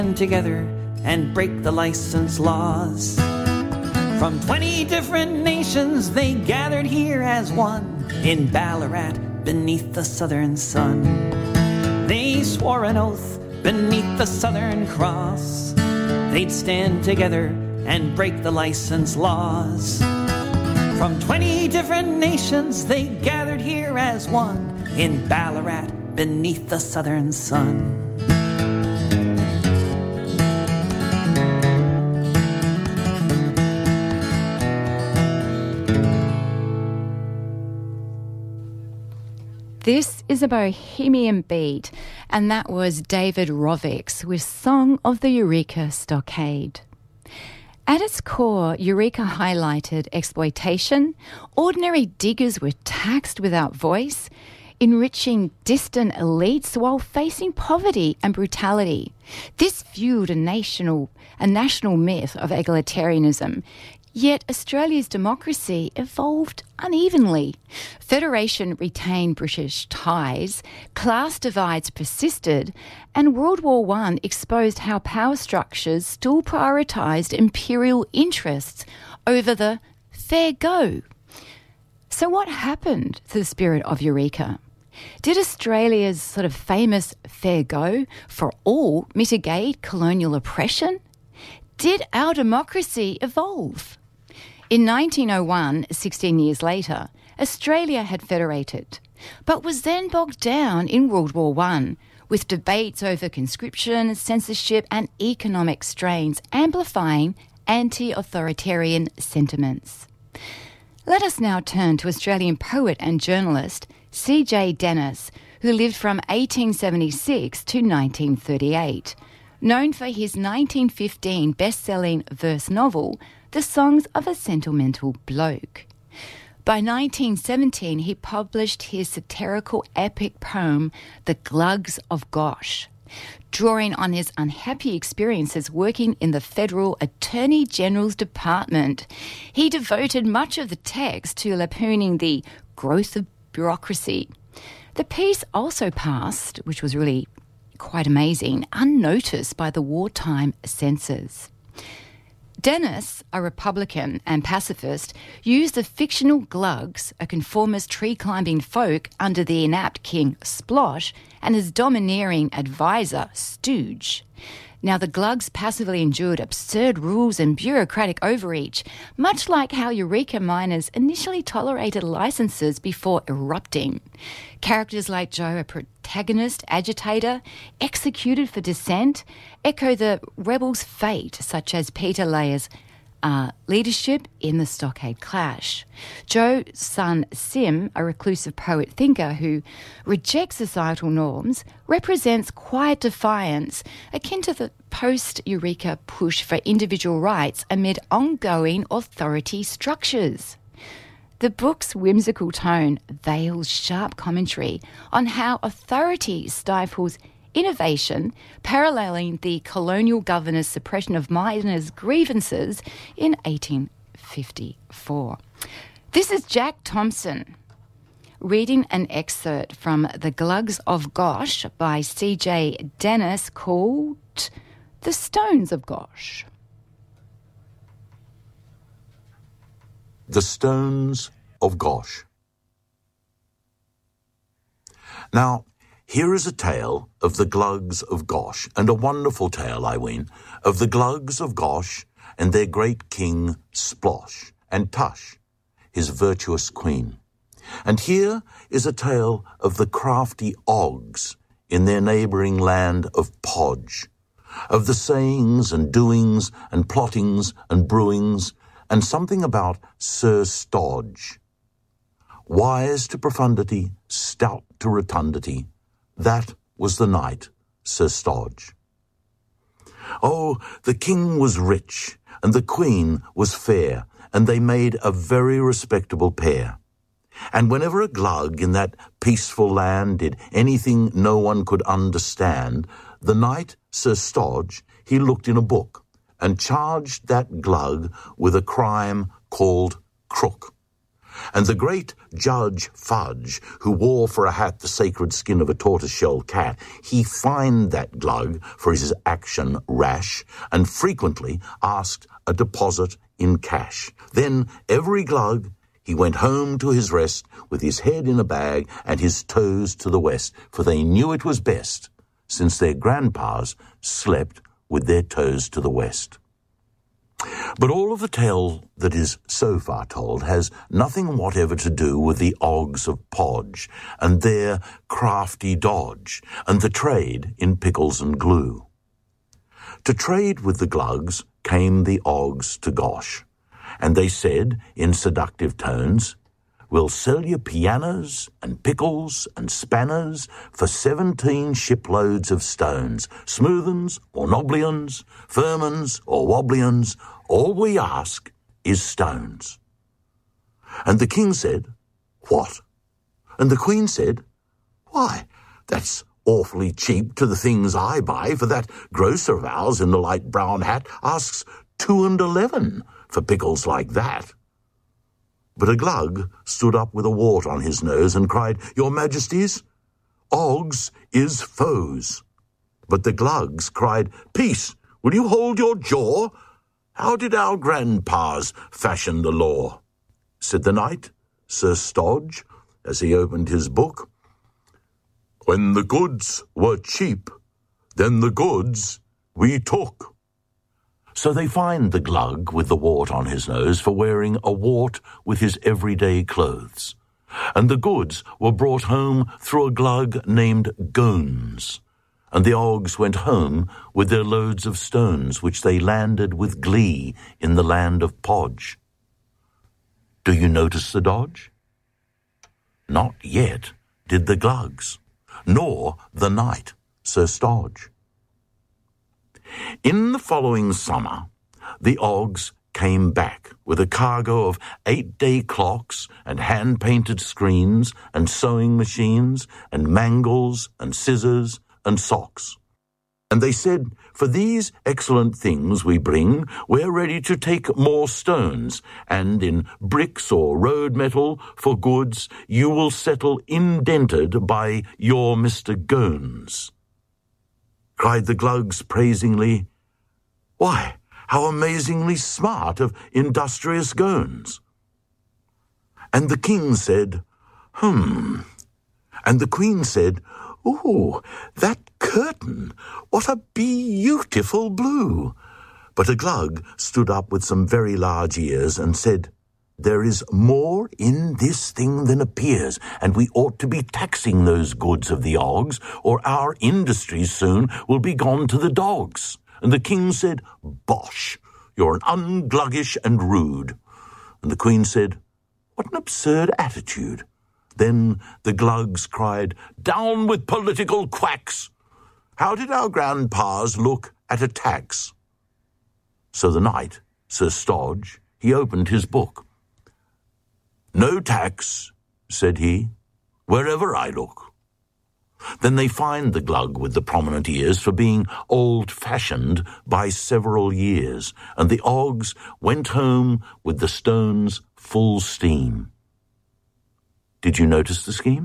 together and break the license laws. From 20 different nations they gathered here as one in Ballarat beneath the southern sun. They swore an oath beneath the Southern Cross. They'd stand together and break the license laws. From 20 different nations they gathered here as one in Ballarat beneath the southern sun. This is a Bohemian beat, and that was David Rovics with Song of the Eureka Stockade. At its core, Eureka highlighted exploitation. Ordinary diggers were taxed without voice, enriching distant elites while facing poverty and brutality. This fueled a national myth of egalitarianism. Yet Australia's democracy evolved unevenly. Federation retained British ties, class divides persisted, and World War I exposed how power structures still prioritised imperial interests over the fair go. So what happened to the spirit of Eureka? Did Australia's sort of famous fair go for all mitigate colonial oppression? Did our democracy evolve? In 1901, 16 years later, Australia had federated, but was then bogged down in World War I, with debates over conscription, censorship and economic strains amplifying anti-authoritarian sentiments. Let us now turn to Australian poet and journalist C.J. Denis, who lived from 1876 to 1938. Known for his 1915 best-selling verse novel, The Songs of a Sentimental Bloke. By 1917, he published his satirical epic poem, The Glugs of Gosh. Drawing on his unhappy experiences working in the Federal Attorney General's Department, he devoted much of the text to lampooning the growth of bureaucracy. The piece also passed, which was really quite amazing, unnoticed by the wartime censors. Denis, a Republican and pacifist, used the fictional Glugs, a conformist tree-climbing folk under the inept King Splosh, and his domineering advisor, Stooge. Now, the Glugs passively endured absurd rules and bureaucratic overreach, much like how Eureka miners initially tolerated licenses before erupting. Characters like Joe, a protagonist, agitator, executed for dissent, echo the rebels' fate, such as Peter Layer's leadership in the Stockade Clash. Joe's son Sim, a reclusive poet-thinker who rejects societal norms, represents quiet defiance akin to the post-Eureka push for individual rights amid ongoing authority structures. The book's whimsical tone veils sharp commentary on how authority stifles innovation, paralleling the colonial governor's suppression of miners' grievances in 1854. This is Jack Thompson reading an excerpt from The Glugs of Gosh by C.J. Denis called The Stones of Gosh. The Stones of Gosh. Now, here is a tale of the Glugs of Gosh, and a wonderful tale, I ween, of the Glugs of Gosh and their great king Splosh, and Tush, his virtuous queen. And here is a tale of the crafty Oggs in their neighbouring land of Podge, of the sayings and doings and plottings and brewings, and something about Sir Stodge. Wise to profundity, stout to rotundity, that was the knight, Sir Stodge. Oh, the king was rich, and the queen was fair, and they made a very respectable pair. And whenever a glug in that peaceful land did anything no one could understand, the knight, Sir Stodge, he looked in a book, and charged that glug with a crime called crook. And the great Judge Fudge, who wore for a hat the sacred skin of a tortoise-shell cat, he fined that Glug for his action rash, and frequently asked a deposit in cash. Then every Glug he went home to his rest, with his head in a bag and his toes to the west, for they knew it was best, since their grandpas slept with their toes to the west. But all of the tale that is so far told has nothing whatever to do with the Oggs of Podge and their crafty dodge and the trade in pickles and glue. To trade with the Glugs came the Oggs to Gosh, and they said in seductive tones, "We'll sell you pianos and pickles and spanners for 17 shiploads of stones, smooth uns or knobbly uns, firm uns or wobbly uns. All we ask is stones." And the king said, "What?" And the queen said, "Why, that's awfully cheap to the things I buy, for that grocer of ours in the light brown hat asks 2 and 11 for pickles like that." But a Glug stood up with a wart on his nose and cried, "Your Majesties, Oggs is foes." But the Glugs cried, "Peace, will you hold your jaw? How did our grandpas fashion the law?" Said the knight, Sir Stodge, as he opened his book, "When the goods were cheap, then the goods we took." So they fined the Glug with the wart on his nose for wearing a wart with his everyday clothes. And the goods were brought home through a Glug named Gones. And the Oggs went home with their loads of stones, which they landed with glee in the land of Podge. Do you notice the dodge? Not yet did the Glugs, nor the knight, Sir Stodge. In the following summer, the Oggs came back with a cargo of 8-day clocks and hand-painted screens and sewing machines and mangles and scissors and socks. And they said, "For these excellent things we bring, we're ready to take more stones, and in bricks or road metal for goods you will settle indented by your Mr. Gones." Cried the Glugs praisingly, "Why, how amazingly smart of industrious Gones." And the king said, And the queen said, "Ooh, that curtain, what a beautiful blue." But a Glug stood up with some very large ears and said, "There is more in this thing than appears, and we ought to be taxing those goods of the Oggs, or our industries soon will be gone to the dogs." And the king said, "Bosh, you're an ungluggish and rude." And the queen said, "What an absurd attitude." Then the Glugs cried, "Down with political quacks! How did our grandpas look at a tax?" So the knight, Sir Stodge, he opened his book. "No tax," said he, "wherever I look." Then they fined the Glug with the prominent ears for being old-fashioned by several years, and the Oggs went home with the stones full steam. Did you notice the scheme?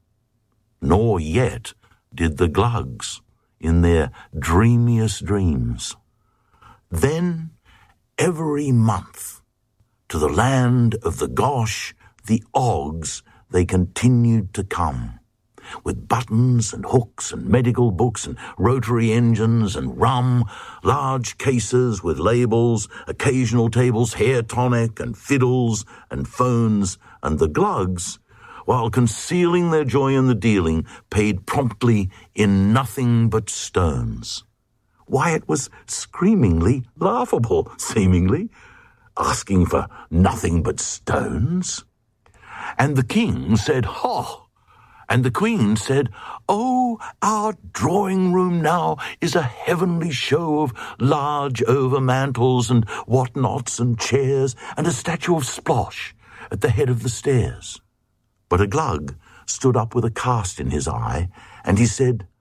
Nor yet did the Glugs in their dreamiest dreams. Then every month, to the land of the Gosh, the Oggs, they continued to come, with buttons and hooks and medical books and rotary engines and rum, large cases with labels, occasional tables, hair tonic and fiddles and phones, and the Glugs, while concealing their joy in the dealing, paid promptly in nothing but stones. Why, it was screamingly laughable, seemingly, asking for nothing but stones. And the king said, "Ho!" And the queen said, "Oh, our drawing-room now is a heavenly show of large overmantels and whatnots and chairs and a statue of Splosh at the head of the stairs." But a Glug stood up with a cast in his eye, and he said,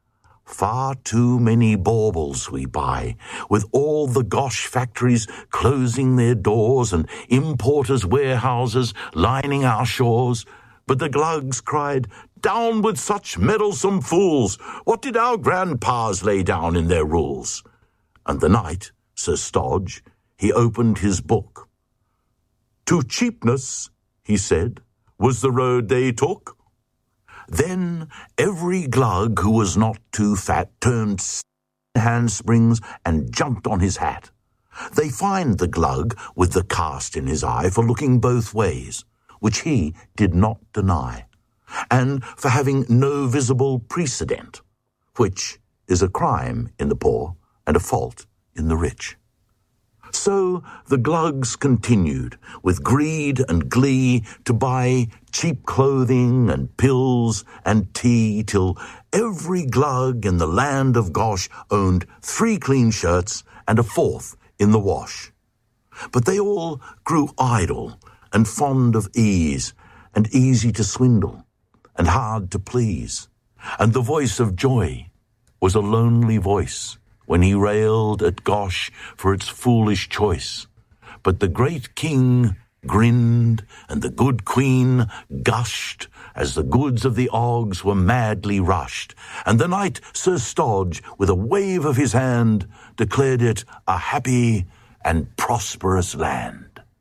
Far too many baubles we buy, with all the Gosh factories closing their doors and importers' warehouses lining our shores. But the Glugs cried, "Down with such meddlesome fools! What did our grandpas lay down in their rules?" And the night, Sir Stodge, he opened his book. "To cheapness," he said, "was the road they took." Then every Glug who was not too fat turned handsprings and jumped on his hat. They fined the Glug with the cast in his eye for looking both ways, which he did not deny, and for having no visible precedent, which is a crime in the poor and a fault in the rich. So the Glugs continued, with greed and glee, to buy cheap clothing and pills and tea, till every Glug in the land of Gosh owned 3 clean shirts and a 4th in the wash. But they all grew idle and fond of ease, and easy to swindle, and hard to please. And the voice of Joy was a lonely voice, when he railed at Gosh for its foolish choice. But the great king grinned, and the good queen gushed, as the goods of the Oggs were madly rushed, and the knight Sir Stodge, with a wave of his hand, declared it a happy and prosperous land.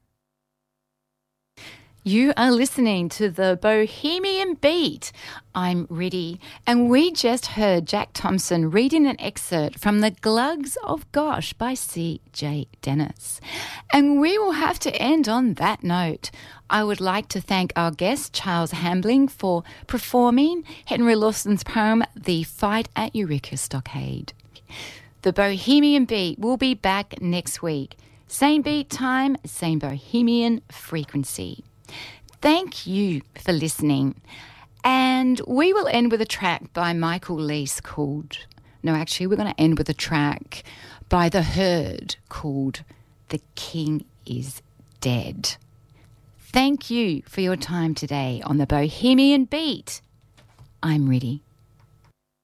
You are listening to the Bohemian Beat. I'm Riddy, and we just heard Jack Thompson reading an excerpt from The Glugs of Gosh by C.J. Dennis. And we will have to end on that note. I would like to thank our guest, Charles Hambling, for performing Henry Lawson's poem, The Fight at Eureka Stockade. The Bohemian Beat will be back next week. Same beat time, same Bohemian frequency. Thank you for listening. And we will end with a track by Michael Leese called... No, actually, we're going to end with a track by The Herd called The King is Dead. Thank you for your time today on the Bohemian Beat. I'm Riddy.